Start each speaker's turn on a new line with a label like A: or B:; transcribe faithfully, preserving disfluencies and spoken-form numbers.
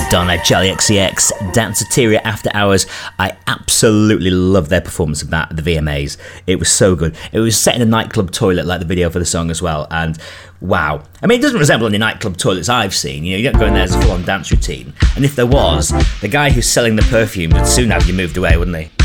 A: Madonna, Charlie X C X, Danceteria After Hours. I absolutely love their performance of that at the V M As. It was so good. It was set in a nightclub toilet, like the video for the song as well, and wow. I mean, it doesn't resemble any nightclub toilets I've seen. You know, you don't go in there as a full-on dance routine. And if there was, the guy who's selling the perfume would soon have you moved away, wouldn't he?